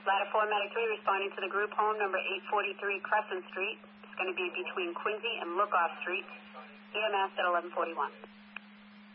Ladder 4, Medic 3, responding to the group home number 843 Crescent Street. It's going to be between Quincy and Lookoff Streets. EMS at 1141.